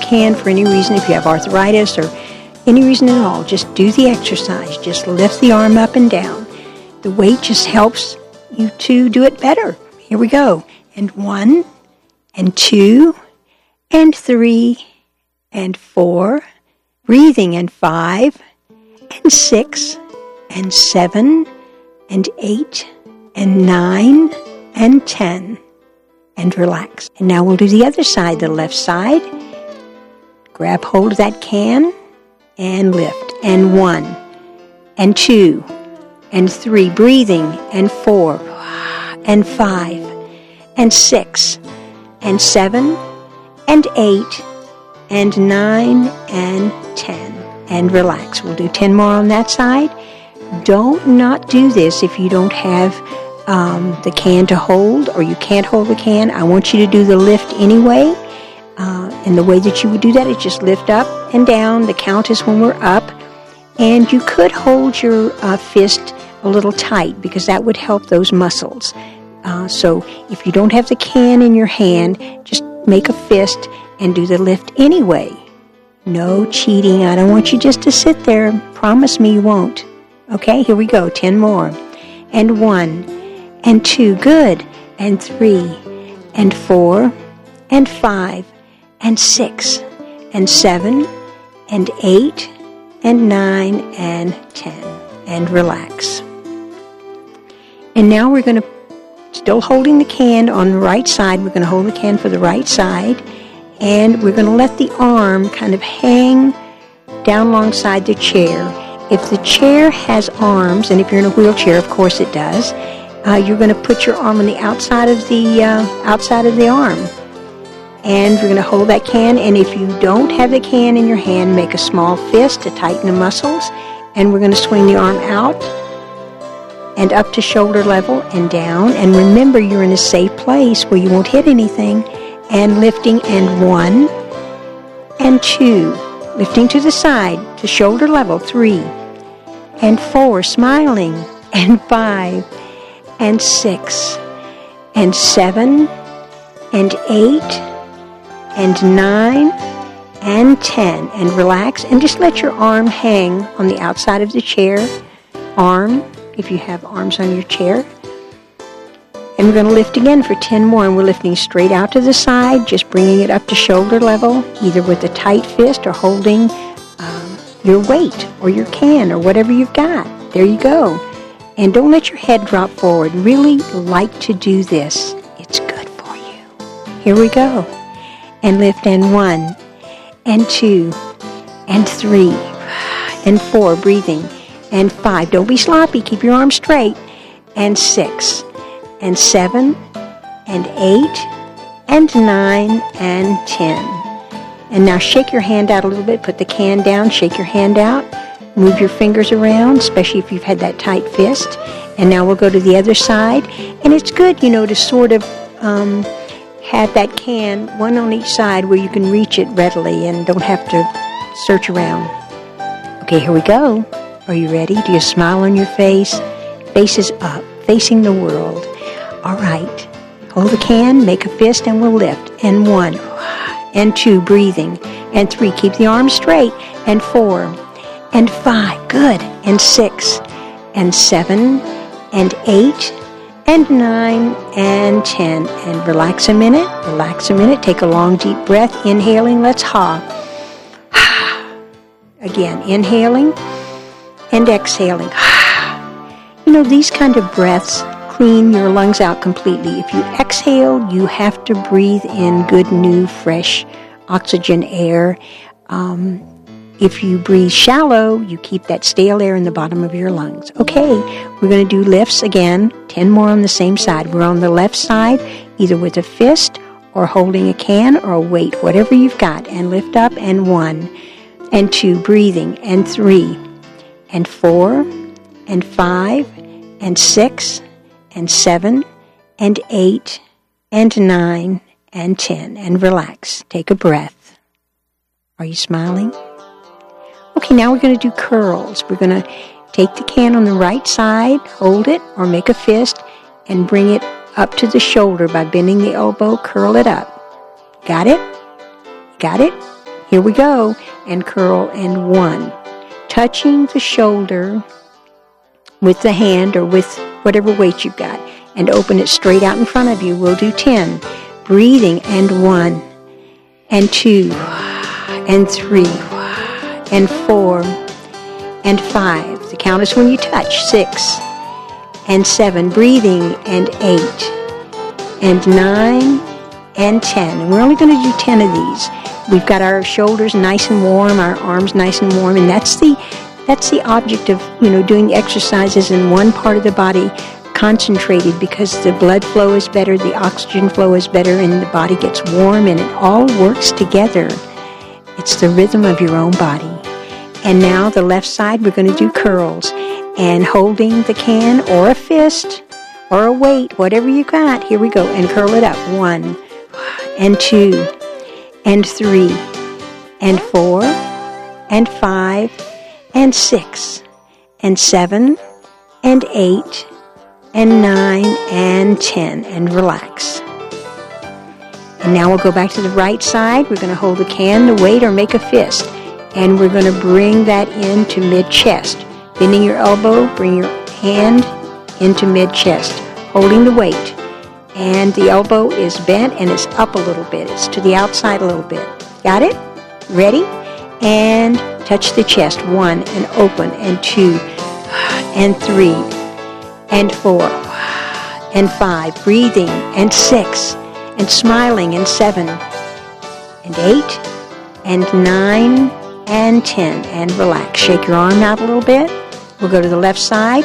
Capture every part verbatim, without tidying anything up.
can for any reason, if you have arthritis or any reason at all, just do the exercise. Just lift the arm up and down. The weight just helps you to do it better. Here we go. And one, and two, and three, and four. Breathing, and five, and six, and seven, and eight, and nine, and ten. And relax. And now we'll do the other side, the left side. Grab hold of that can and lift. And one, and two, and three. Breathing, and four, and five, and six, and seven, and eight, and nine, and ten. And relax. We'll do ten more on that side. Don't not do this if you don't have um, the can to hold, or you can't hold the can. I want you to do the lift anyway. Uh, and the way that you would do that is just lift up and down. The count is when we're up. And you could hold your uh, fist a little tight, because that would help those muscles. Uh, so if you don't have the can in your hand, just make a fist and do the lift anyway. No cheating. I don't want you just to sit there. Promise me you won't. Okay, here we go. Ten more. And one, and two. Good. And three, and four, and five, and six, and seven, and eight, and nine, and ten. And relax. And now we're going to, still holding the can on the right side, we're going to hold the can for the right side, and we're going to let the arm kind of hang down alongside the chair. If the chair has arms, and if you're in a wheelchair, of course it does, uh, you're going to put your arm on the outside of the uh, outside of the arm. And we're going to hold that can, and if you don't have the can in your hand, make a small fist to tighten the muscles, and we're going to swing the arm out and up to shoulder level and down. And remember, you're in a safe place where you won't hit anything. And lifting, and one, and two. Lifting to the side, to shoulder level, three, and four, smiling, and five, and six, and seven, and eight, and nine, and ten. And relax, and just let your arm hang on the outside of the chair. Arm, if you have arms on your chair. And we're going to lift again for ten more, and we're lifting straight out to the side, just bringing it up to shoulder level, either with a tight fist or holding um, your weight or your can or whatever you've got. There you go. And don't let your head drop forward. Really like to do this. It's good for you. Here we go. And lift, and one, and two, and three, and four, breathing, and five. Don't be sloppy. Keep your arms straight. And six, and seven, and eight, and nine, and ten. And now shake your hand out a little bit. Put the can down. Shake your hand out. Move your fingers around, especially if you've had that tight fist. And now we'll go to the other side. And it's good, you know, to sort of um, have that can, one on each side, where you can reach it readily and don't have to search around. Okay, here we go. Are you ready? Do you smile on your face? Face is up, facing the world. All right. Hold the can, make a fist, and we'll lift. And one, and two, breathing. And three, keep the arms straight. And four, and five, good. And six, and seven, and eight, and nine, and ten. And relax a minute, relax a minute. Take a long, deep breath. Inhaling, let's ha. Again, inhaling and exhaling. You know, these kind of breaths clean your lungs out completely. If you exhale, you have to breathe in good, new, fresh oxygen air. Um, if you breathe shallow, you keep that stale air in the bottom of your lungs. Okay, we're going to do lifts again, ten more on the same side. We're on the left side, either with a fist or holding a can or a weight, whatever you've got. And lift up, and one, and two, breathing, and three, and four, and five, and six, and seven, and eight, and nine, and ten. And relax. Take a breath. Are you smiling? Okay, now we're going to do curls. We're going to take the can on the right side, hold it, or make a fist, and bring it up to the shoulder by bending the elbow, curl it up. Got it? Got it? Here we go. And curl, and one. Touching the shoulder with the hand or with whatever weight you've got, and open it straight out in front of you. We'll do ten. Breathing, and one, and two, and three, and four, and five. The count is when you touch. Six, and seven. Breathing, and eight, and nine, and ten. And we're only going to do ten of these. We've got our shoulders nice and warm, our arms nice and warm, and that's the that's the object of, you know, doing the exercises in one part of the body concentrated, because the blood flow is better, the oxygen flow is better, and the body gets warm, and it all works together. It's the rhythm of your own body. And now the left side, we're going to do curls, and holding the can or a fist or a weight, whatever you got. Here we go, and curl it up. One, and two, and three, and four, and five, and six, and seven, and eight, and nine, and ten, and relax. And now we'll go back to the right side. We're going to hold the can, the weight, or make a fist. And we're going to bring that into mid-chest. Bending your elbow, bring your hand into mid-chest, holding the weight. And the elbow is bent and it's up a little bit. It's to the outside a little bit. Got it? Ready? And touch the chest. One, and open, and two, and three, and four, and five. Breathing, and six, and smiling, and seven, and eight, and nine, and ten. And relax. Shake your arm out a little bit. We'll go to the left side.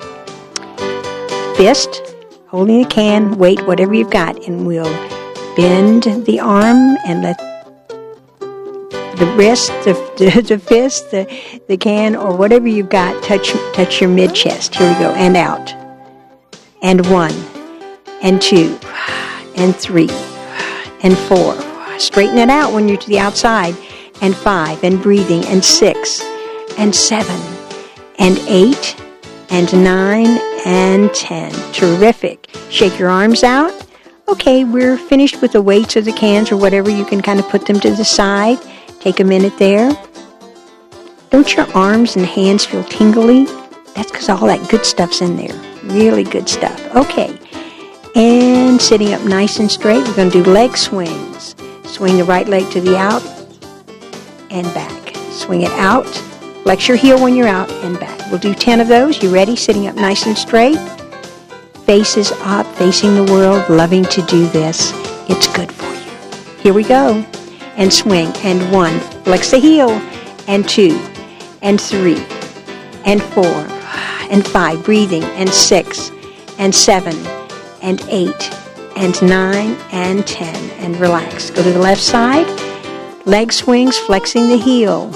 Fist, holding the can, weight, whatever you've got, and we'll bend the arm and let the wrist, the, the, the fist, the, the can, or whatever you've got touch touch your mid-chest. Here we go. And out. And one. And two. And three. And four. Straighten it out when you're to the outside. And five. And breathing. And six. And seven. And eight. And nine. And ten. Terrific. Shake your arms out. Okay, we're finished with the weights or the cans or whatever. You can kind of put them to the side. Take a minute there. Don't your arms and hands feel tingly? That's because all that good stuff's in there. Really good stuff. Okay. And sitting up nice and straight, we're going to do leg swings. Swing the right leg to the out and back. Swing it out. Flex your heel when you're out and back. We'll do ten of those. You ready? Sitting up nice and straight. Faces up, facing the world, loving to do this. It's good for you. Here we go. And swing, and one, flex the heel, and two, and three, and four, and five, breathing, and six, and seven, and eight, and nine, and ten, and relax. Go to the left side, leg swings, flexing the heel.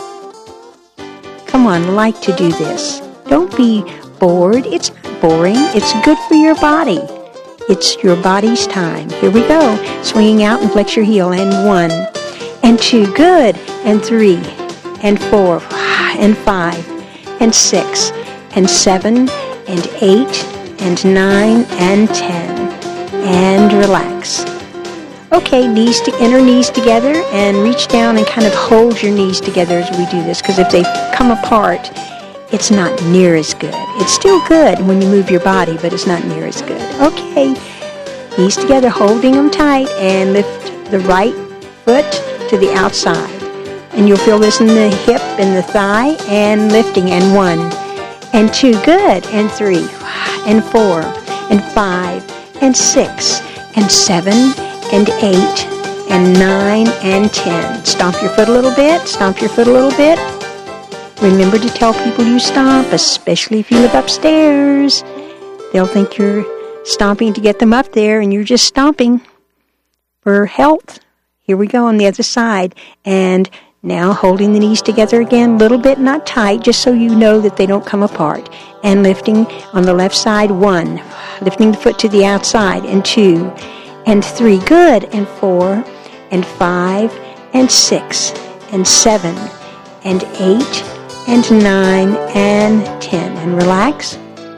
Come on, like to do this. Don't be bored. It's not boring. It's good for your body. It's your body's time. Here we go. Swinging out and flex your heel, and one, and two, good, and three, and four, and five, and six, and seven, and eight, and nine, and ten, and relax. Okay, knees to inner knees together, and reach down and kind of hold your knees together as we do this, because if they come apart, it's not near as good. It's still good when you move your body, but it's not near as good. Okay, knees together, holding them tight, and lift the right foot to the outside. And you'll feel this in the hip and the thigh, and lifting, and one, and two, good, and three, and four, and five, and six, and seven, and eight, and nine, and ten. Stomp your foot a little bit, stomp your foot a little bit. Remember to tell people you stomp, especially if you live upstairs. They'll think you're stomping to get them up there, and you're just stomping for health. Here we go on the other side. And now holding the knees together again, a little bit, not tight, just so you know that they don't come apart. And lifting on the left side, one. Lifting the foot to the outside, and two, and three, good, and four, and five, and six, and seven, and eight, and nine, and ten. And relax.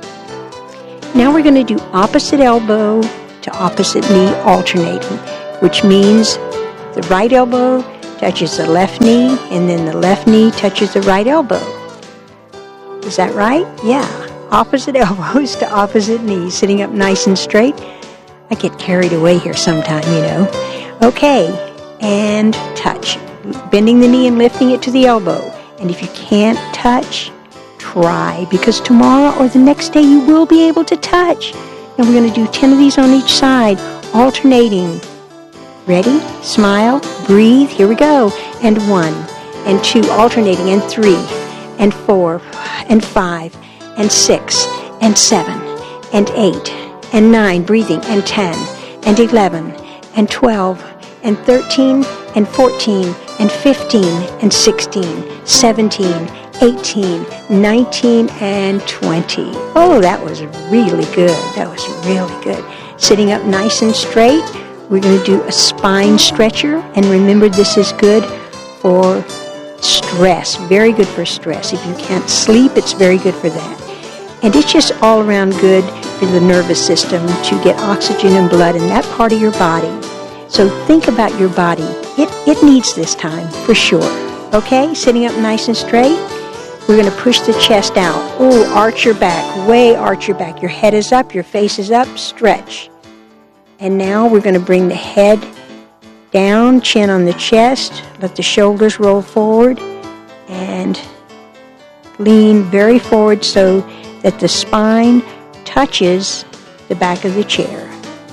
Now we're going to do opposite elbow to opposite knee alternating, which means the right elbow touches the left knee, and then the left knee touches the right elbow. Is that right? Yeah. Opposite elbows to opposite knees, sitting up nice and straight. I get carried away here sometime, you know. Okay, and touch. Bending the knee and lifting it to the elbow. And if you can't touch, try, because tomorrow or the next day you will be able to touch. And we're going to do ten of these on each side, alternating. Ready? Smile, breathe, here we go. And one, and two, alternating, and three, and four, and five, and six, and seven, and eight, and nine, breathing, and ten, and eleven, and twelve, and thirteen, and fourteen, and fifteen, and sixteen, seventeen, eighteen, nineteen, and twenty. Oh, that was really good. That was really good. Sitting up nice and straight. We're going to do a spine stretcher. And remember, this is good for stress. Very good for stress. If you can't sleep, it's very good for that. And it's just all around good for the nervous system to get oxygen and blood in that part of your body. So think about your body. It, it needs this time, for sure. Okay, sitting up nice and straight. We're going to push the chest out. Oh, arch your back, way arch your back. Your head is up, your face is up, stretch. And now we're going to bring the head down, chin on the chest, let the shoulders roll forward, and lean very forward so that the spine touches the back of the chair.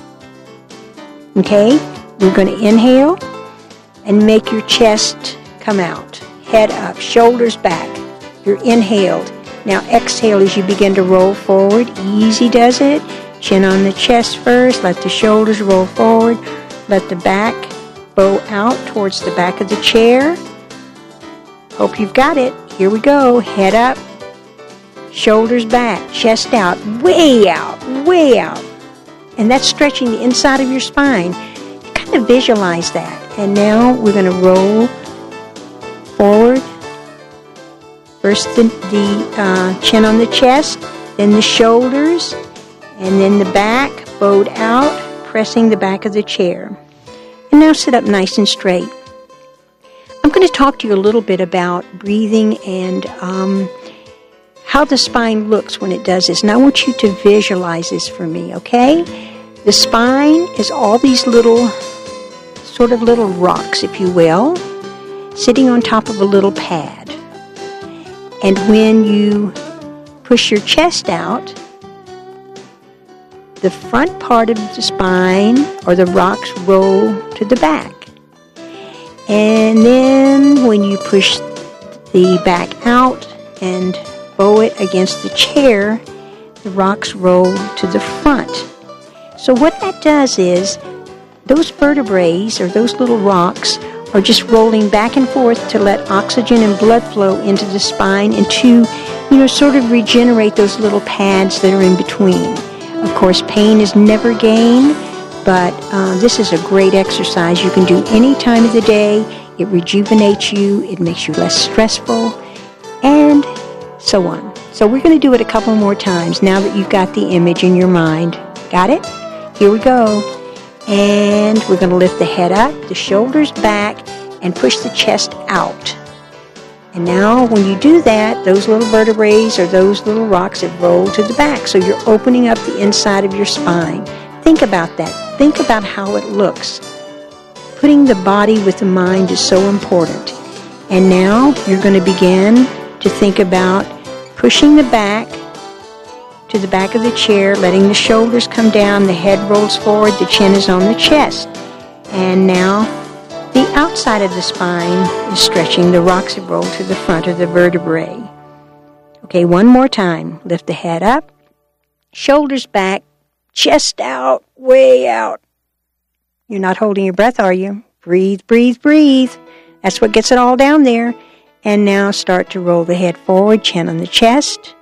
Okay, we're going to inhale and make your chest come out. Head up, shoulders back. You're inhaled. Now exhale as you begin to roll forward. Easy does it. Chin on the chest first. Let the shoulders roll forward. Let the back bow out towards the back of the chair. Hope you've got it. Here we go. Head up. Shoulders back. Chest out. Way out. Way out. And that's stretching the inside of your spine. Kind of visualize that. And now we're going to roll forward. First the, the uh, chin on the chest, then the shoulders, and then the back, bowed out, pressing the back of the chair. And now sit up nice and straight. I'm going to talk to you a little bit about breathing and um, how the spine looks when it does this. And I want you to visualize this for me, okay? The spine is all these little, sort of little rocks, if you will, sitting on top of a little pad. And when you push your chest out, the front part of the spine or the rocks roll to the back. And then when you push the back out and bow it against the chair, the rocks roll to the front. So what that does is those vertebrae or those little rocks are just rolling back and forth to let oxygen and blood flow into the spine and to, you know, sort of regenerate those little pads that are in between. Of course, pain is never gain, but uh, this is a great exercise you can do any time of the day. It rejuvenates you, it makes you less stressful, and so on. So we're going to do it a couple more times now that you've got the image in your mind. Got it? Here we go. And we're going to lift the head up, the shoulders back, and push the chest out. And now when you do that, those little vertebrae or those little rocks have rolled to the back. So you're opening up the inside of your spine. Think about that. Think about how it looks. Putting the body with the mind is so important. And now you're going to begin to think about pushing the back to the back of the chair, letting the shoulders come down, the head rolls forward, the chin is on the chest. And now the outside of the spine is stretching. The rocks have rolled to the front of the vertebrae. Okay, one more time. Lift the head up, shoulders back, chest out, way out. You're not holding your breath, are you? Breathe, breathe, breathe. That's what gets it all down there. And now start to roll the head forward, chin on the chest.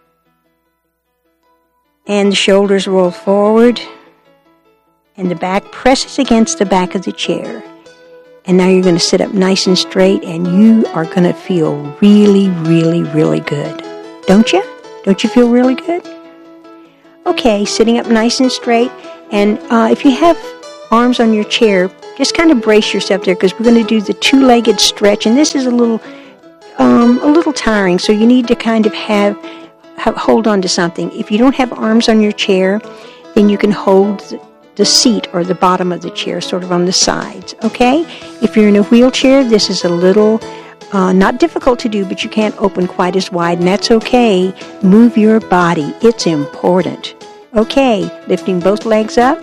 And the shoulders roll forward, and the back presses against the back of the chair. And now you're going to sit up nice and straight, and you are going to feel really, really, really good. Don't you? Don't you feel really good? Okay, sitting up nice and straight. And uh, if you have arms on your chair, just kind of brace yourself there because we're going to do the two-legged stretch, and this is a little, um, a little tiring. So you need to kind of have, have hold on to something. If you don't have arms on your chair, then you can hold the, the seat or the bottom of the chair, sort of on the sides. Okay? If you're in a wheelchair, this is a little. Uh, not difficult to do, but you can't open quite as wide, and that's okay. Move your body. It's important. Okay, lifting both legs up,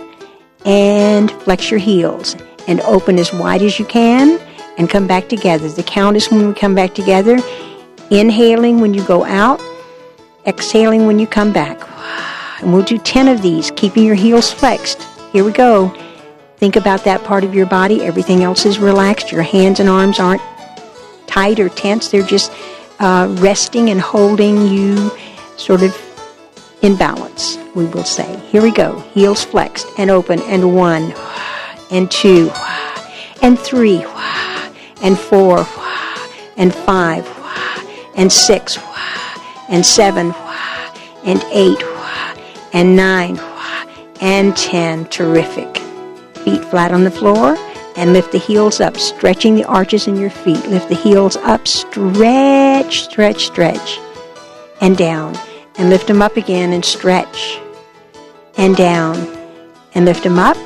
and flex your heels, and open as wide as you can, and come back together. The count is when we come back together. Inhaling when you go out, exhaling when you come back. And we'll do ten of these, keeping your heels flexed. Here we go. Think about that part of your body. Everything else is relaxed. Your hands and arms aren't tight or tense. They're just uh, resting and holding you sort of in balance, we will say. Here we go. Heels flexed and open, and one, and two, and three, and four, and five, and six, and seven, and eight, and nine, and ten. Terrific. Feet flat on the floor. And lift the heels up, stretching the arches in your feet. Lift the heels up, stretch, stretch, stretch, and down. And lift them up again and stretch, and down. And lift them up,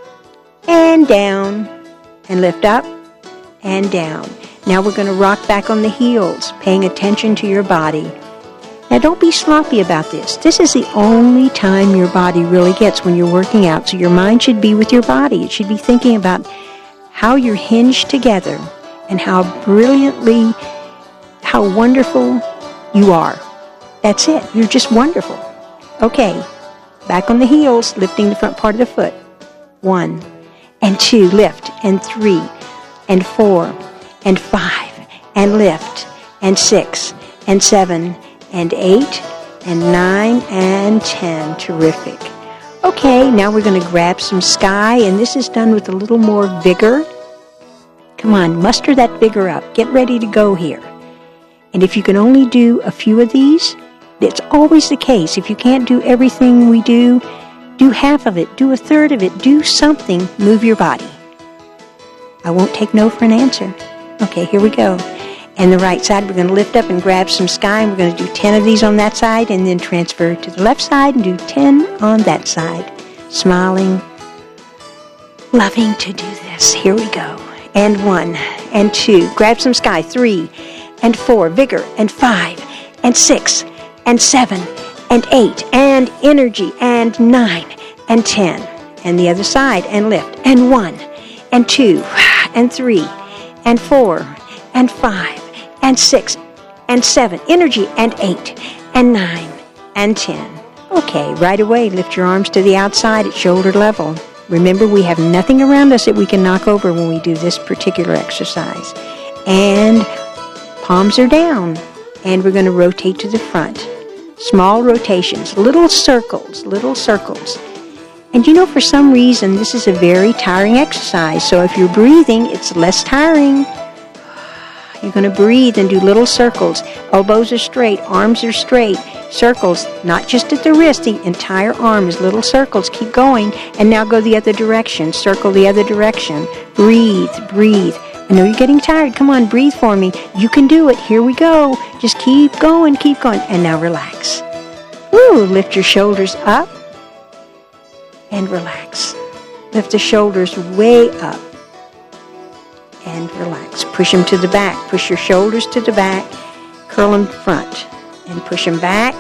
and down. And lift up, and down. Now we're going to rock back on the heels, paying attention to your body. Now don't be sloppy about this. This is the only time your body really gets when you're working out. So your mind should be with your body. It should be thinking about how you're hinged together and how brilliantly, how wonderful you are. That's it. You're just wonderful. Okay, back on the heels, lifting the front part of the foot. One, and two, lift, and three, and four, and five, and lift, and six, and seven, and eight, and nine, and ten. Terrific. Okay, now we're going to grab some sky, and this is done with a little more vigor. Come on, muster that vigor up. Get ready to go here. And if you can only do a few of these, it's always the case. If you can't do everything we do, do half of it, do a third of it, do something, move your body. I won't take no for an answer. Okay, here we go. And the right side, we're going to lift up and grab some sky, and we're going to do ten of these on that side, and then transfer to the left side and do ten on that side. Smiling, loving to do this. Here we go. And one, and two. Grab some sky. Three, and four. Vigor, and five, and six, and seven, and eight, and energy, and nine, and ten. And the other side, and lift. And one, and two, and three, and four, and five, and six, and seven, energy, and eight, and nine, and ten. Okay, right away, lift your arms to the outside at shoulder level. Remember, we have nothing around us that we can knock over when we do this particular exercise. And palms are down, and we're going to rotate to the front. Small rotations, little circles, little circles. And you know, for some reason, this is a very tiring exercise, so if you're breathing, it's less tiring. You're going to breathe and do little circles. Elbows are straight, arms are straight. Circles, not just at the wrist, the entire arm is little circles. Keep going. And now go the other direction. Circle the other direction. Breathe, breathe. I know you're getting tired. Come on, breathe for me. You can do it. Here we go. Just keep going, keep going. And now relax. Woo, lift your shoulders up and relax. Lift the shoulders way up and relax. Push them to the back. Push your shoulders to the back. Curl them front. And push them back.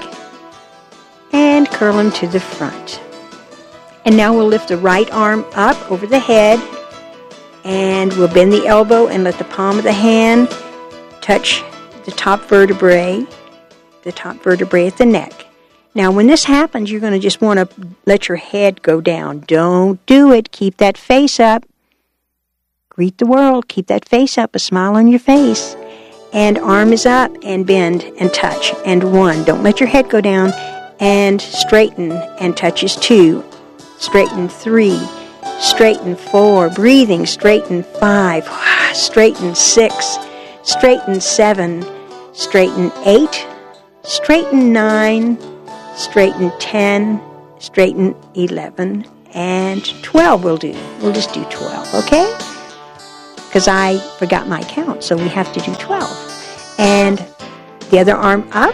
And curl them to the front. And now we'll lift the right arm up over the head. And we'll bend the elbow and let the palm of the hand touch the top vertebrae. The top vertebrae at the neck. Now, when this happens, you're going to just want to let your head go down. Don't do it. Keep that face up. Greet the world. Keep that face up, a smile on your face. And arm is up and bend and touch. And one. Don't let your head go down. And straighten and touches two. Straighten three. Straighten four. Breathing. Straighten five. Straighten six. Straighten seven. Straighten eight. Straighten nine. Straighten ten. Straighten eleven. and twelve we'll do. We'll just do twelve, okay? Because I forgot my count, so we have to do twelve. And the other arm up,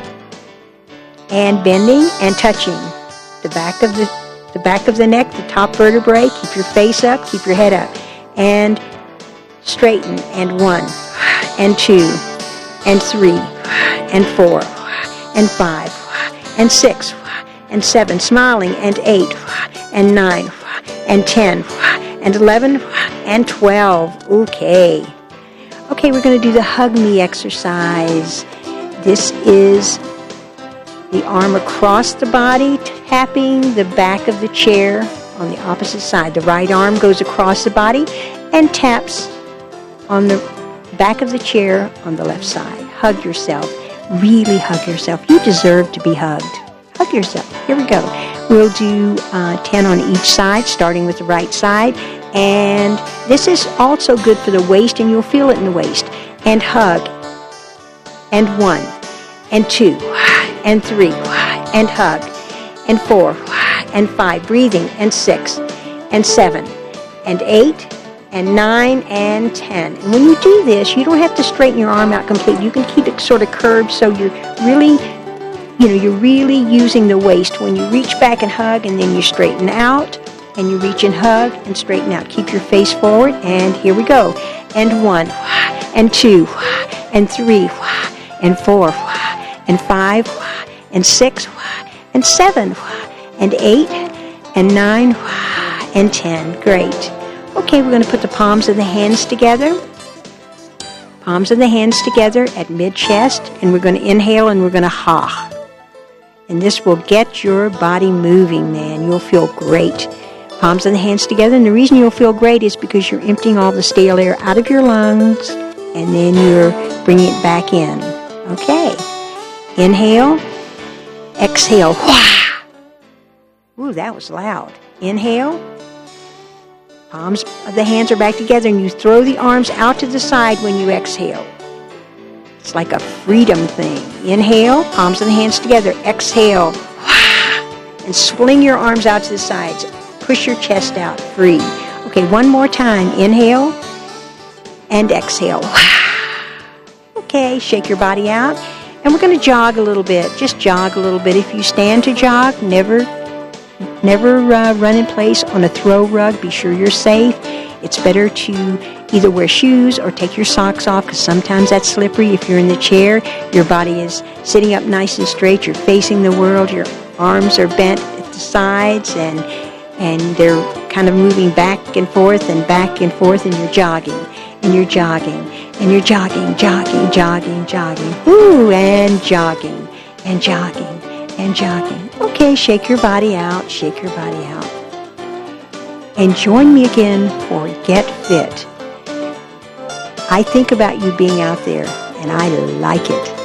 and bending and touching the back of the the back of the neck, the top vertebrae. Keep your face up, keep your head up, and straighten. And one, and two, and three, and four, and five, and six, and seven, smiling, and eight, and nine, and ten, and eleven, and twelve. Okay. Okay, we're going to do the hug me exercise. This is the arm across the body, tapping the back of the chair on the opposite side. The right arm goes across the body and taps on the back of the chair on the left side. Hug yourself. Really hug yourself. You deserve to be hugged. Hug yourself. Here we go. We'll do uh, ten on each side, starting with the right side. And this is also good for the waist, and you'll feel it in the waist. And hug. And one. And two. And three. And hug. And four. And five. Breathing. And six. And seven. And eight. And nine. And ten. And when you do this, you don't have to straighten your arm out completely. You can keep it sort of curved so you're really, you know, you're really using the waist. When you reach back and hug, and then you straighten out, and you reach and hug and straighten out. Keep your face forward, and here we go. And one, and two, and three, and four, and five, and six, and seven, and eight, and nine, and ten. Great. Okay, we're going to put the palms of the hands together. Palms of the hands together at mid-chest, and we're going to inhale, and we're going to ha. And this will get your body moving, man. You'll feel great. Palms of the hands together, and the reason you'll feel great is because you're emptying all the stale air out of your lungs, and then you're bringing it back in. Okay. Inhale. Exhale. Ooh, that was loud. Inhale. Palms of the hands are back together, and you throw the arms out to the side when you exhale. It's like a freedom thing. Inhale. Palms of the hands together. Exhale. And swing your arms out to the sides. Push your chest out, free. Okay, one more time. Inhale and exhale. Okay, shake your body out. And we're going to jog a little bit. Just jog a little bit. If you stand to jog, never, never uh, run in place on a throw rug. Be sure you're safe. It's better to either wear shoes or take your socks off, because sometimes that's slippery. If you're in the chair, your body is sitting up nice and straight. You're facing the world. Your arms are bent at the sides, and and they're kind of moving back and forth and back and forth, and you're jogging, and you're jogging, and you're jogging, jogging, jogging, jogging, ooh, and jogging, and jogging, and jogging. Okay, shake your body out, shake your body out. And join me again for Get Fit. I think about you being out there, and I like it.